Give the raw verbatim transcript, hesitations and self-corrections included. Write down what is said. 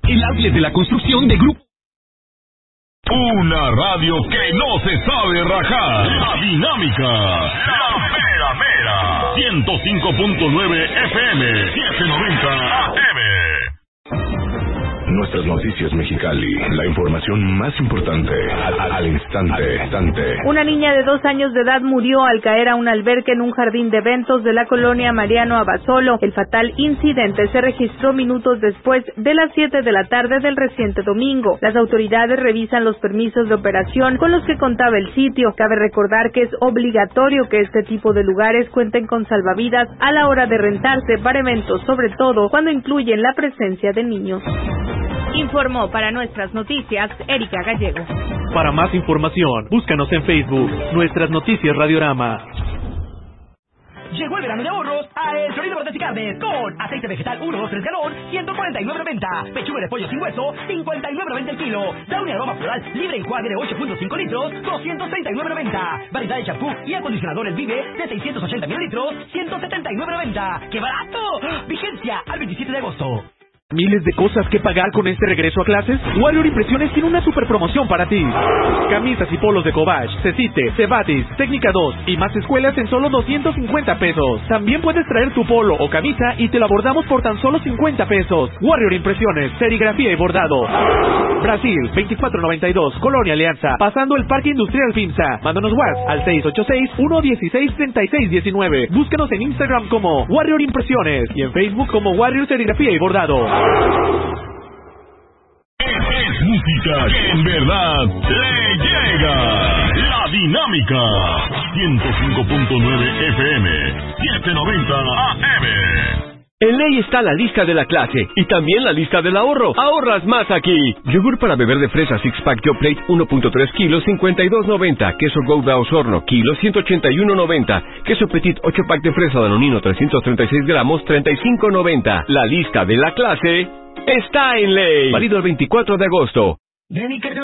el outlet de la construcción de Grupo. Una radio que no se sabe rajar. La Dinámica. La Mera Mera. ciento cinco punto nueve F M. setecientos noventa A M. Nuestras noticias Mexicali, la información más importante al, al instante, instante. Una niña de dos años de edad murió al caer a un alberque en un jardín de eventos de la colonia Mariano Abasolo. El fatal incidente se registró minutos después de las siete de la tarde del reciente domingo. Las autoridades revisan los permisos de operación con los que contaba el sitio. Cabe recordar que es obligatorio que este tipo de lugares cuenten con salvavidas a la hora de rentarse para eventos, sobre todo cuando incluyen la presencia de niños. Informó para nuestras noticias Erika Gallego. Para más información, búscanos en Facebook, Nuestras Noticias Radiorama. Llegó el verano de ahorros a El Florido Cortes y Carnes con aceite vegetal uno, dos, tres galón, ciento cuarenta y nueve noventa. Pechuga de pollo sin hueso, cincuenta y nueve noventa el kilo. Downy aroma floral libre enjuague de ocho punto cinco litros, doscientos treinta y nueve noventa. Variedad de champú y acondicionadores Vive de seiscientos ochenta mililitros, ciento setenta y nueve noventa. ¡Qué barato! Vigencia al veintisiete de agosto. ¿Miles de cosas que pagar con este regreso a clases? Warrior Impresiones tiene una super promoción para ti. Camisas y polos de Cobach, Cecite, Cebatis, Técnica dos y más escuelas en solo doscientos cincuenta pesos. También puedes traer tu polo o camisa y te lo bordamos por tan solo cincuenta pesos. Warrior Impresiones, serigrafía y bordado. Brasil, veinticuatro noventa y dos, Colonia Alianza, pasando el Parque Industrial Finza. Mándanos WhatsApp al seis ocho seis, uno uno seis, tres seis uno nueve. Búscanos en Instagram como Warrior Impresiones y en Facebook como Warrior Serigrafía y Bordado. Es música que en verdad le llega. La Dinámica. ciento cinco punto nueve F M. setecientos noventa A M. En Ley está la lista de la clase y también la lista del ahorro. Ahorras más aquí. Yogur para beber de fresa six pack Joe Plate uno punto tres kilos, cincuenta y dos noventa. Queso Gouda Osorno, kilo, ciento ochenta y uno noventa. Queso Petit ocho pack de fresa Danonino trescientos treinta y seis gramos, treinta y cinco noventa. La lista de la clase está en Ley. Válido el veinticuatro de agosto.